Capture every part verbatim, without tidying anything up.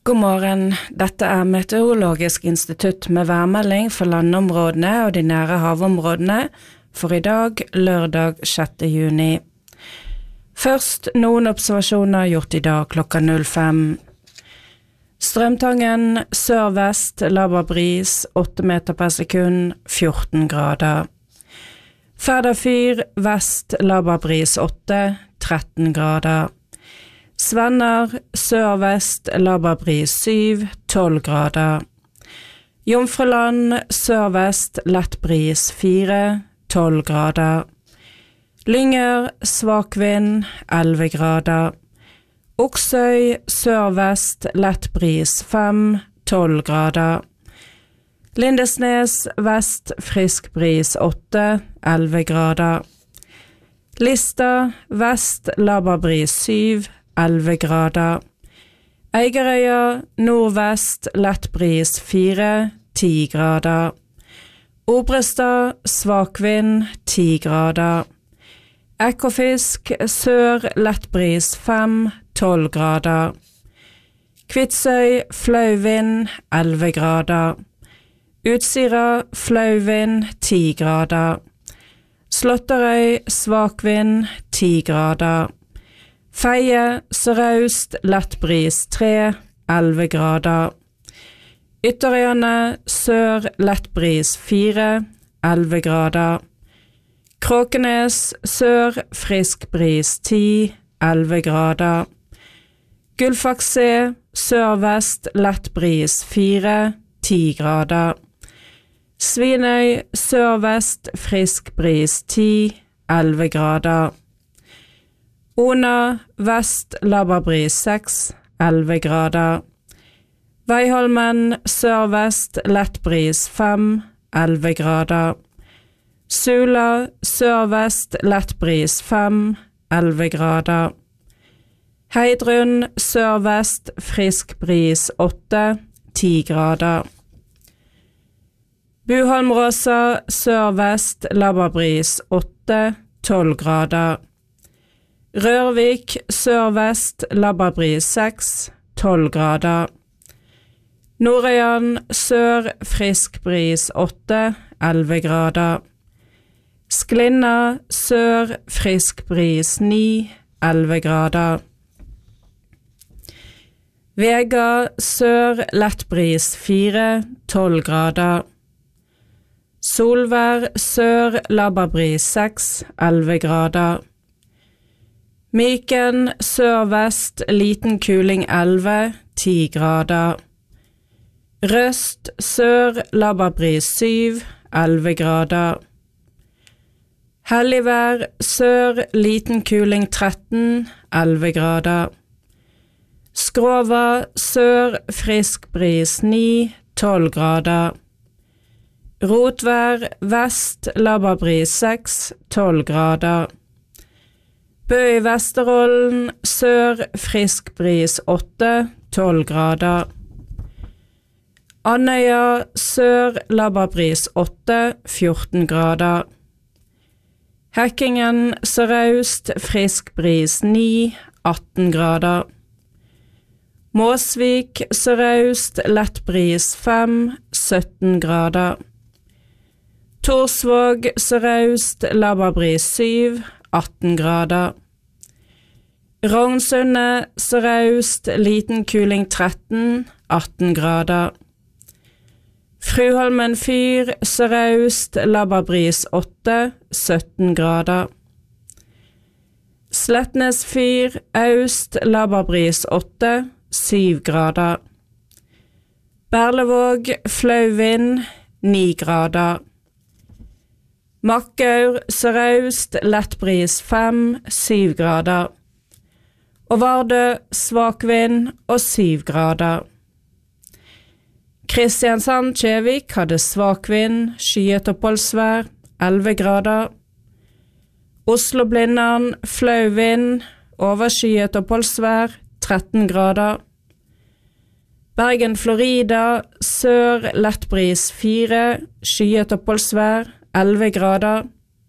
God morgen, dette er Meteorologisk institutt med værmelding for landområdene og de nære havområdene for i dag, lørdag sjette juni. Først noen observasjoner gjort i dag klokka null fem. Strømtangen sør-vest, laber bris, åtte meter per sekund, fjorten grader. Færderfyr vest, laber bris åtte, tretten grader. Svenner sør-vest, laber bris syv, tolv grader. Jomfruland sør-vest, lett bris fire, tolv grader. Lynger svak vind, elleve grader. Oksøy sør-vest, lett bris fem, tolv grader. Lindesnes vest, frisk bris åtte, elleve grader. Lista vest, laber bris syv, elleve grader. Eigerøya nordvest, lett bris fire, ti grader. Obrestad svak vind, ti grader. Ekofisk sør, lett bris fem, tolv grader. Kvitsøy flau vind, elleve grader. Utsira flau vind, ti grader. Slåtterøy svak vind, ti grader. Feie sørøst, lett bris tre, elleve grader. Ytterøyane sør, lett bris fire, elleve grader. Kråkenes sør, frisk bris ti, elleve grader. Gullfaks-C sør-vest, lett bris fire, ti grader. Svinøy sør-vest, frisk bris ti, elleve grader. Ona vest, laber bris seks, elleve grader. Veiholmen sør-vest, lett bris fem, elleve grader. Sula sør-vest, lett bris fem, elleve grader. Heidrun sør-vest, frisk bris åtte, ti grader. Buholmråsa sør-vest, laber bris åtte, tolv grader. Rørvik sør-vest, laber bris seks, tolv grader. Nordøyan sør, frisk bris åtte, elleve grader. Sklinna sør, frisk bris ni, elleve grader. Vega sør, lett bris fire, tolv grader. Solvær sør, laber bris seks, elleve grader. Myken sør-vest, liten kuling elleve, ti grader. Røst sør, laber bris syv, elleve grader. Helligvær sør, liten kuling tretten, elleve grader. Skrova sør, frisk bris ni, tolv grader. Rotvær vest, laber bris seks, tolv grader. Bø i Vesterollen sør, frisk bris åtte, tolv grader. Andøya sør, laber bris åtte, fjorten grader. Hekkingen sørøst, frisk bris ni, atten grader. Måsvik sørøst, lett bris fem, sytten grader. Torsvåg sørøst, laber bris syv, atten grader. Rognsundet sørøst, liten kuling tretten, atten grader. Fruholmen fyr sørøst, laber bris åtte, sytten grader. Slettnes fyr øst, laber bris åtte, syv grader. Berlevåg flau vind, ni grader. Makkaur sørøst, lett bris fem, syv grader. Og Vardø svak vind og syv grader. Kristiansand-Kjevik hadde svak vind, skyet oppholdsvær, elleve grader. Oslo-Blindern flau vind, overskyet oppholdsvær, tretten grader. Bergen-Florida sør, lett bris fire, skyet oppholdsvær, elleve grader.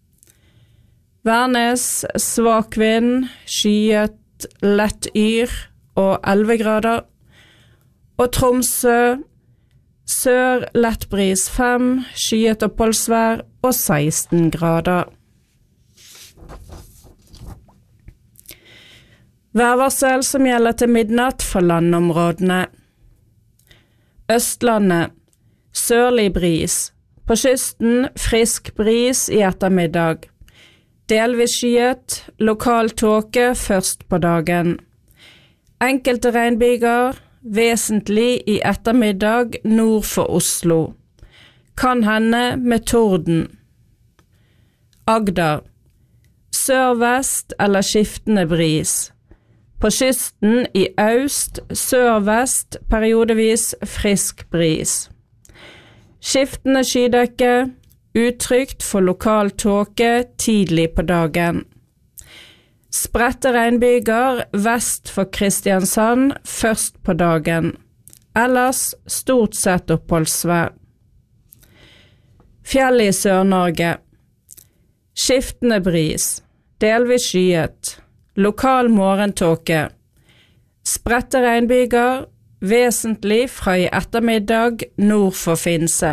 Værnes svak vind, skyet lett yr og elleve grader. og Tromsø sør lett bris fem, skyet oppholdsvær og seksten grader. Værvarsel som gjelder til midnatt for landområdene. Østlandet, sørlig bris. På kysten frisk bris i ettermiddag. Delvis skyet, lokal tåke først på dagen. Enkelte regnbyger, vesentlig i ettermiddag nord for Oslo. Kan hende med torden. Agder, sørvest eller skiftende bris. På kysten i øst, sørvest, periodevis frisk bris. Skiftende skydekke, utrygt for lokal tåke tidlig på dagen. Spredte regnbyger vest for Kristiansand først på dagen. Ellers stort sett oppholdsvær. Fjell i Sør-Norge. Skiftende bris, delvis skyet. Lokal morgentåke. Spredte regnbyger, vesentlig fra i ettermiddag nord for Finse.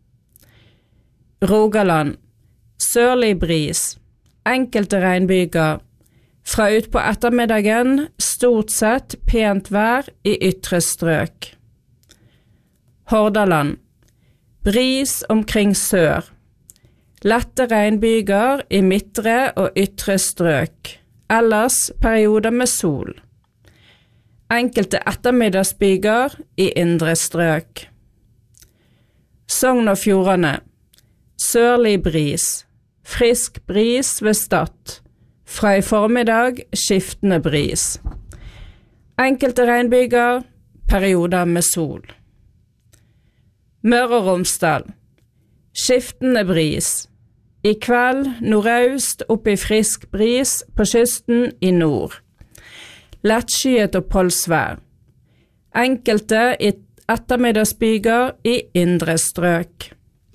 Rogaland. Sørlig bris. Enkelte regnbyger. Fra ut på ettermiddagen stort sett pent vær i ytre strøk. Hordaland. Bris omkring sør. Lette regnbyger i midtre og ytre strøk. Ellers perioder med sol. Enkelte ettermiddagsbyger i indre strøk. Sogn og Fjordane. Sørlig bris. Frisk bris ved Stad. Fra i formiddag skiftende bris. Enkelte regnbyger, perioder med sol. Møre og Romsdal. Skiftende bris. I kveld nordøst opp i frisk bris på kysten i nord. Lettskyet oppholdsvær. Enkelte ettermiddagsbyger i indre strøk.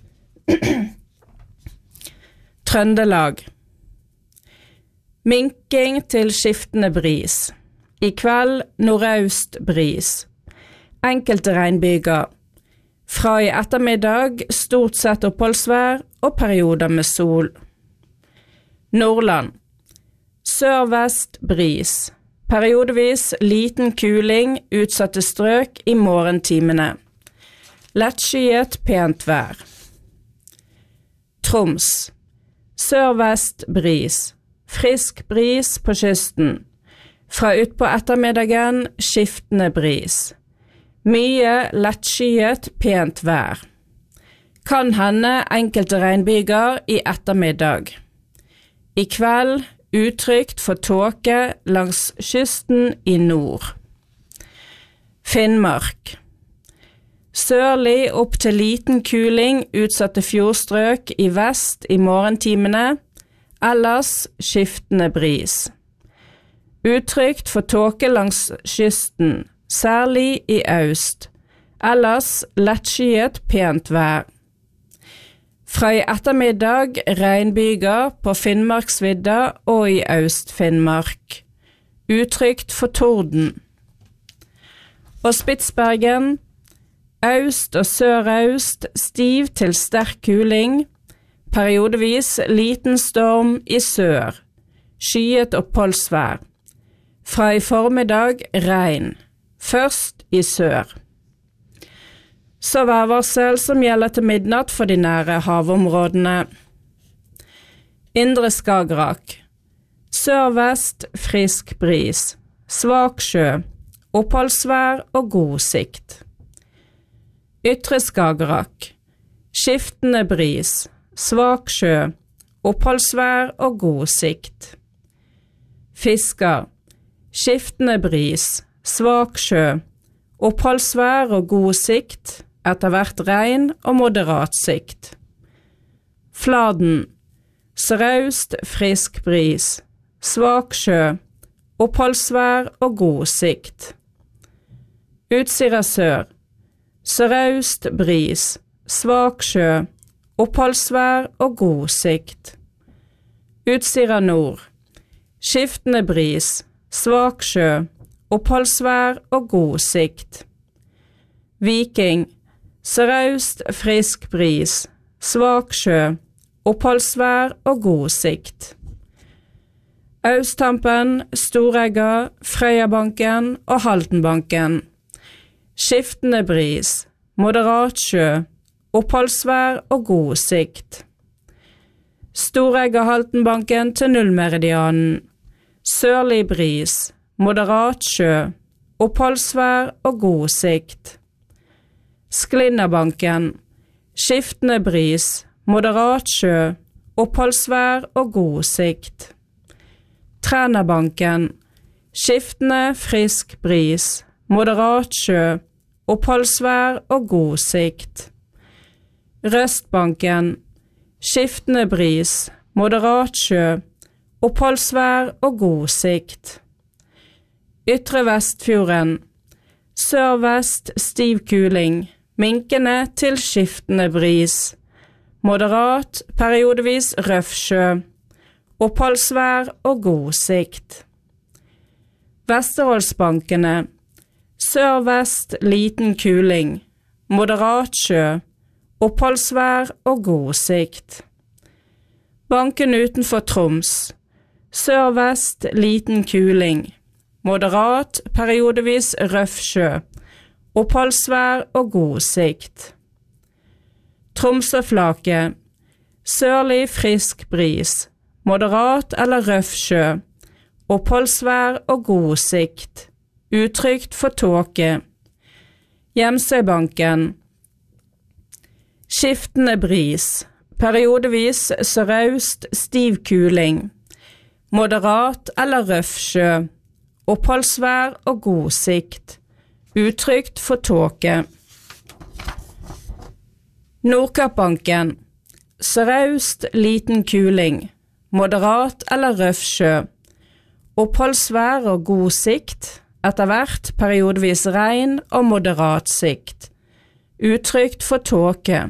Trøndelag. Minking til skiftende bris. I kveld nordøst bris. Enkelte regnbyger. Fra i ettermiddag stort sett oppholdsvær og perioder med sol. Nordland. Sørvest bris. Periodevis liten kuling utsatte strøk i morgentimene. Lettskyet pent vær. Troms. Sørvest bris. Frisk bris på kysten. Fra ut på ettermiddagen skiftende bris. Mye lettskyet pent vær. Kan hende enkelte regnbyger i ettermiddag. I kveld utrygt for tåke langs kysten i nord. Finnmark. Sørlig opp til liten kuling utsatte fjordstrøk i vest i morgentimene, ellers skiftende bris. Utrygt for tåke langs kysten, særlig i øst, ellers lettskyet pent vær. Fra i ettermiddag regnbyger på Finnmarksvidda og i Øst-Finnmark. Utrygt for torden. Og Spitsbergen, øst og sørøst, stiv til sterk kuling, periodevis liten storm i sør, skyet oppholdsvær. Fra i formiddag regn. Først i sør. Så værvarsel som gjelder til midnatt for de nære havområdene. Indre Skagerrak. Sørvest frisk bris. Svak sjø. Oppholdsvær og god sikt. Ytre Skagerrak. Skiftende bris. Svak sjø. Oppholdsvær og god sikt. Fisker. Skiftende bris. Svak sjø, oppholdsvær og god sikt, etter hvert regn og moderat sikt. Fladen, sørøst frisk bris, svak sjø, oppholdsvær og god sikt. Utsira sør, sørøst bris, svak sjø, oppholdsvær og god sikt. Utsira nord, skiftende bris, svak sjø, oppholdsvær og god sikt. Viking, sørøst frisk bris, svak sjø, oppholdsvær og god sikt. Austhampen, Storegga, Frøyabanken og Haltenbanken. Skiftende bris, moderat sjø, oppholdsvær og god sikt. Storegga Haltenbanken til nullmeridianen. Sørlig bris, moderat sjø, oppholdsvær og god sikt. Sklinnabanken. Skiftende bris, moderat sjø, oppholdsvær og god sikt. Trænabanken. Skiftende frisk bris, moderat sjø, oppholdsvær og god sikt. Røstbanken. Skiftende bris, moderat sjø, oppholdsvær og god sikt. Ytre Vestfjorden. Sør-vest stiv kuling, minkende til skiftende bris. Moderat, periodevis røff sjø, oppholdsvær og god sikt. Vesterålsbankene. Sør-vest liten kuling, moderat sjø, oppholdsvær og god sikt. Banken utenfor Troms. Sør-vest liten kuling, moderat, periodevis røff sjø, oppholdsvær og god sikt. Tromsøflaket. Sørlig frisk bris, moderat eller røff sjø, oppholdsvær og god sikt, utrygt for tåke. Gjemsøybanken. Skiftende bris, periodevis sørøst stiv kuling, moderat eller røff sjø, oppholdsvær og god sikt, utrygt for tåke. Nordkappbanken. Sørøst liten kuling, moderat eller røff sjø, oppholdsvær og god sikt, etter hvert periodevis regn og moderat sikt, utrygt for tåke.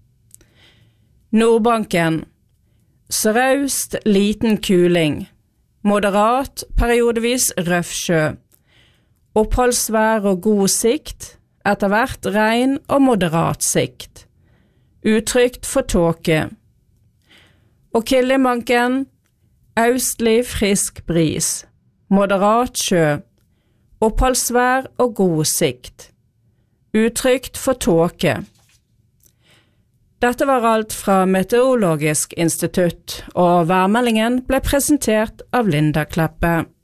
Nordbanken. Sørøst liten kuling, moderat, periodevis røff sjø, oppholdsvær og god sikt, etter hvert regn og moderat sikt, utrygt for tåke. Og Kilimanken. Østlig frisk bris, moderat sjø, oppholdsvær og god sikt, utrygt for tåke. Dette var alt fra Meteorologisk institutt, og værmeldingen ble presentert av Linda Kleppe.